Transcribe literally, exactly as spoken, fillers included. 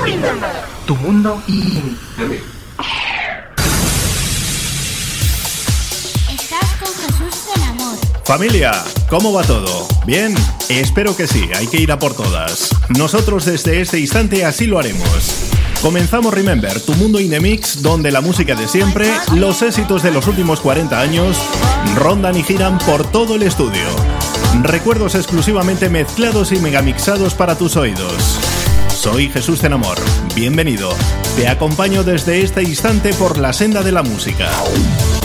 Tu mundo y... Estás con Jesús del Amor. Familia, ¿cómo va todo? ¿Bien? Espero que sí, hay que ir a por todas. Nosotros desde este instante así lo haremos. Comenzamos Remember, tu mundo in the mix, donde la música de siempre, los éxitos de los últimos cuarenta años, rondan y giran por todo el estudio. Recuerdos exclusivamente mezclados y megamixados para tus oídos. Soy Jesús del Amor, bienvenido. Te acompaño desde este instante por la senda de la música.